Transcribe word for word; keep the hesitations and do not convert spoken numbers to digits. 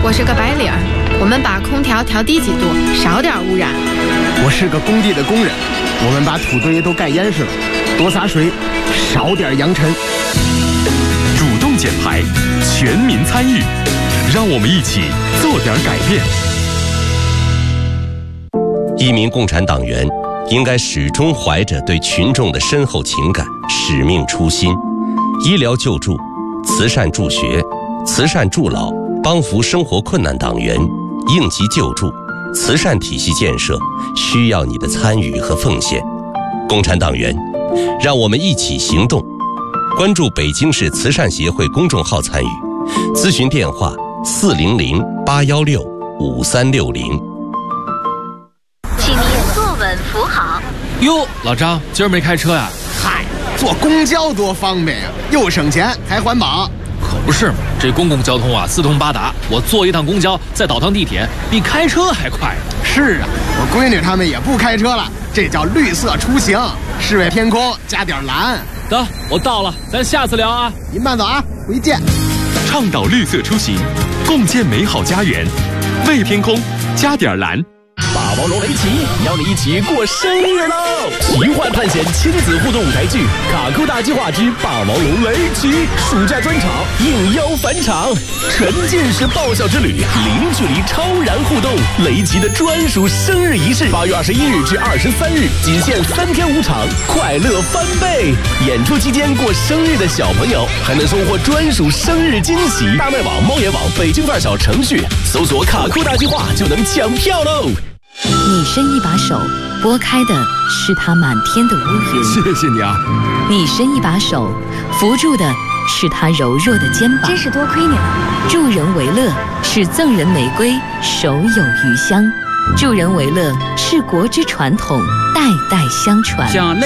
我是个白领儿，我们把空调调低几度，少点污染。 我是个工地的工人，我们把土堆都盖严实了，多洒水，少点扬尘。 主动减排，全民参与，让我们一起做点改变。 一名共产党员应该始终怀着对群众的深厚情感、使命初心。医疗救助、慈善助学、慈善助老、帮扶生活困难党员、应急救助、慈善体系建设，需要你的参与和奉献。共产党员，让我们一起行动。关注北京市慈善协会公众号参与，咨询电话四零零八幺六五三六零。 请您坐稳扶好。 哟，老张，今儿没开车呀？ 嗨，坐公交多方便呀，又省钱还环保。 可不是嘛，这公共交通啊四通八达，我坐一趟公交再倒趟地铁，比开车还快。 是啊，我闺女他们也不开车了，这叫绿色出行，视为天空加点蓝。 得，我到了，咱下次聊啊。 您慢走啊，回见。 倡导绿色出行，共建美好家园，为天空加点蓝。 霸王龙雷奇邀你一起过生日喽！奇幻探险亲子互动舞台剧《卡酷大计划之霸王龙雷奇》暑假专场应邀返场，沉浸式爆笑之旅，零距离超燃互动，雷奇的专属生日仪式，八月二十一日至二十三日，仅限三天五场，快乐翻倍！演出期间过生日的小朋友还能收获专属生日惊喜。大麦网、猫眼网、北京范儿小程序搜索“卡酷大计划”就能抢票喽！ 你伸一把手，拨开的是它满天的乌云。 谢谢你啊！ 你伸一把手，扶住的是它柔弱的肩膀。 真是多亏你了。 助人为乐是赠人玫瑰，手有余香。助人为乐是国之传统，代代相传。